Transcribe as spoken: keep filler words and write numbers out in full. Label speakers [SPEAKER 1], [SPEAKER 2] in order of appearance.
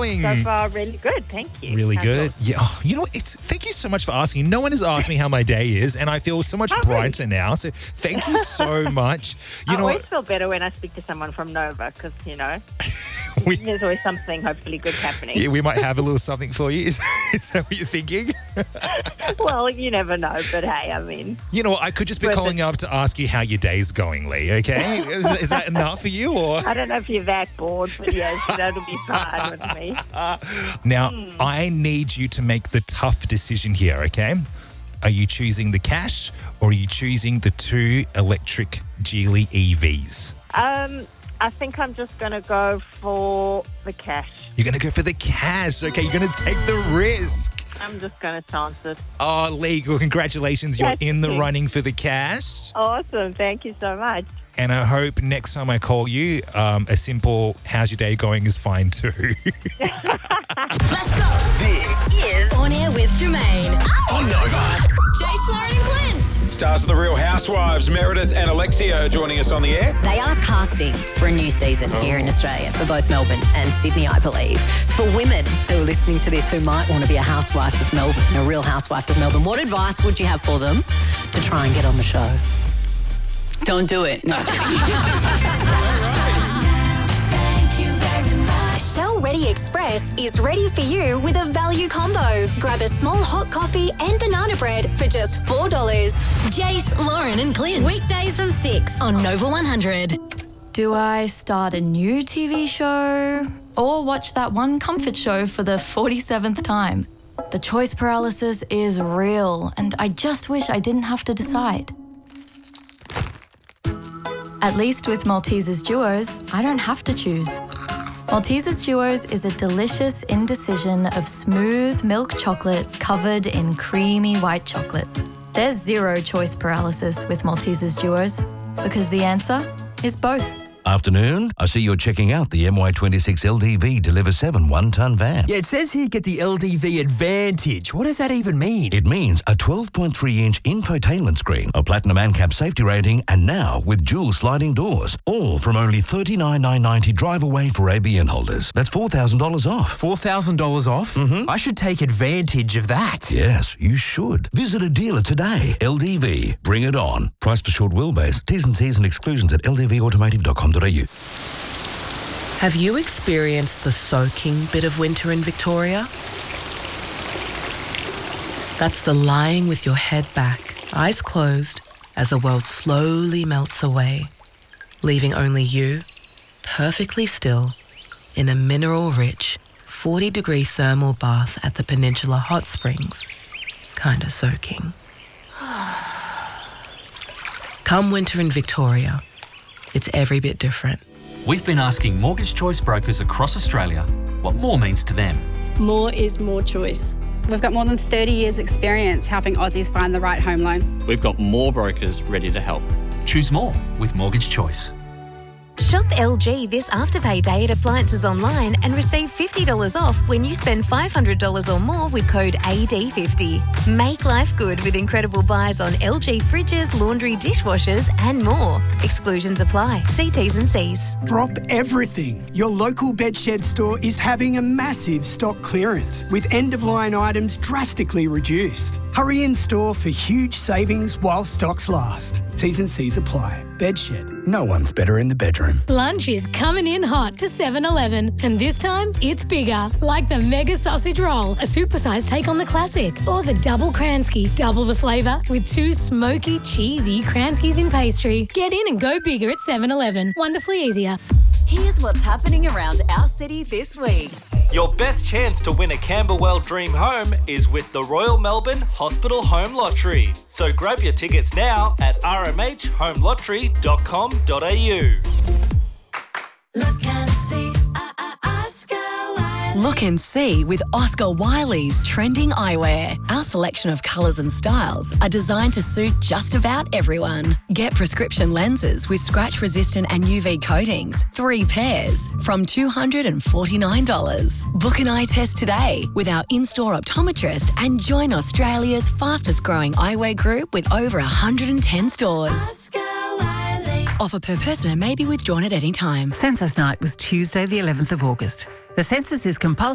[SPEAKER 1] going?
[SPEAKER 2] So far, really good. Thank you.
[SPEAKER 1] Really
[SPEAKER 2] How's
[SPEAKER 1] good.
[SPEAKER 2] yours?
[SPEAKER 1] Yeah. Oh, you know, it's thank you so much for asking. No one has asked me how my day is, and I feel so much
[SPEAKER 2] Oh,
[SPEAKER 1] brighter
[SPEAKER 2] really?
[SPEAKER 1] now. So thank you so much. You
[SPEAKER 2] I
[SPEAKER 1] know,
[SPEAKER 2] always feel better when I speak to someone from Nova because, you know,
[SPEAKER 1] we,
[SPEAKER 2] there's always something hopefully good happening.
[SPEAKER 1] yeah, we might have a little something for you. Is, is that what you're thinking?
[SPEAKER 2] Well, you never know, but hey, I mean,
[SPEAKER 1] You know, I could just be
[SPEAKER 2] Worth
[SPEAKER 1] calling
[SPEAKER 2] it.
[SPEAKER 1] up to ask you how your day's going, Lee. Okay, is, is that enough for you, or?
[SPEAKER 2] I don't know if you're that bored, but yes, that'll be fine with me.
[SPEAKER 1] Now,
[SPEAKER 2] Hmm.
[SPEAKER 1] I need you to make the tough decision here, okay? Are you choosing the cash or are you choosing the two electric Geely E Vs?
[SPEAKER 2] Um, I think I'm just going to go for the cash.
[SPEAKER 1] You're going to go for the cash, okay? You're going to take the risk.
[SPEAKER 2] I'm just going to chance it.
[SPEAKER 1] Oh, Lee, well, congratulations. You're
[SPEAKER 2] Thank
[SPEAKER 1] in the
[SPEAKER 2] you.
[SPEAKER 1] running for the cash.
[SPEAKER 2] Awesome. Thank you so much.
[SPEAKER 1] And I hope next time I call you, um, a simple how's your day going is fine too.
[SPEAKER 3] Let's go.
[SPEAKER 4] This
[SPEAKER 3] Is On Air with Jermaine.
[SPEAKER 4] on Nova.
[SPEAKER 3] Jace, Lauren and Clint.
[SPEAKER 4] Stars of The Real Housewives, Meredith and Alexia, are joining us on the air.
[SPEAKER 5] They are casting for a new season here in Australia for both Melbourne and Sydney, I believe. For women who are listening to this who might want to be a housewife of Melbourne, a real housewife of Melbourne, what advice would you have for them to try and get on the show? Don't do it. No.
[SPEAKER 3] Shell Ready Express is ready for you with a value combo. Grab a small hot coffee and banana bread for just four dollars. Jace, Lauren and Clint. Weekdays from six on Nova one hundred.
[SPEAKER 6] Do I start a new T V show or watch that one comfort show for the forty-seventh time? The choice paralysis is real, and I just wish I didn't have to decide. At least with Maltesers Duos, I don't have to choose. Maltesers Duos is a delicious indecision of smooth milk chocolate covered in creamy white chocolate. There's zero choice paralysis with Maltesers Duos because the answer is both.
[SPEAKER 7] Afternoon. I see you're checking out the M Y twenty-six L D V Deliver seven one-ton van.
[SPEAKER 8] Yeah, it says here get the L D V Advantage. What does that even mean?
[SPEAKER 7] It means a twelve point three inch infotainment screen, a platinum ANCAP safety rating, and now with dual sliding doors. All from only thirty-nine thousand nine hundred ninety drive away for A B N holders. That's four thousand dollars off.
[SPEAKER 8] four thousand dollars off? Mm-hmm. I should take advantage of that.
[SPEAKER 7] Yes, you should. Visit a dealer today. L D V. Bring it on. Price for short wheelbase. T's and C's and exclusions at l d v automotive dot com dot a u.
[SPEAKER 9] Have you experienced the soaking bit of winter in Victoria? That's the lying with your head back, eyes closed, as the world slowly melts away, leaving only you, perfectly still, in a mineral-rich, forty-degree thermal bath at the Peninsula Hot Springs, kinda soaking. Come winter in Victoria, it's every bit different.
[SPEAKER 10] We've been asking Mortgage Choice brokers across Australia what more means to them.
[SPEAKER 11] More is more choice.
[SPEAKER 12] We've got more than thirty years experience helping Aussies find the right home loan.
[SPEAKER 13] We've got more brokers ready to help.
[SPEAKER 10] Choose more with Mortgage Choice.
[SPEAKER 3] Shop L G this Afterpay Day at Appliances Online and receive fifty dollars off when you spend five hundred dollars or more with code A D fifty. Make life good with incredible buys on L G fridges, laundry, dishwashers and more. Exclusions apply. See T's and C's.
[SPEAKER 14] Drop everything. Your local Bedshed store is having a massive stock clearance with end-of-line items drastically reduced. Hurry in store for huge savings while stocks last. T's and C's apply. Bedshed. No one's better in the bedroom.
[SPEAKER 11] Lunch is coming in hot to seven eleven, and this time it's bigger. Like the Mega Sausage Roll, a supersized take on the classic, or the Double Kransky, double the flavour with two smoky, cheesy Kranskys in pastry. Get in and go bigger at seven eleven. Wonderfully easier.
[SPEAKER 15] Here's what's happening around our city this week.
[SPEAKER 16] Your best chance to win a Camberwell Dream Home is with the Royal Melbourne Hospital Home Lottery. So grab your tickets now at r m h home lottery dot com dot a u.
[SPEAKER 3] Look and see, uh, uh, Oscar Wiley.
[SPEAKER 17] Look and see with Oscar Wiley's trending eyewear. Our selection of colours and styles are designed to suit just about everyone. Get prescription lenses with scratch-resistant and U V coatings, three pairs, from two hundred forty-nine dollars. Book an eye test today with our in-store optometrist and join Australia's fastest-growing eyewear group with over one hundred ten stores.
[SPEAKER 3] Oscar Wiley.
[SPEAKER 17] Offer per person and may be withdrawn at any time.
[SPEAKER 18] Census night was Tuesday the eleventh of August. The census is compulsory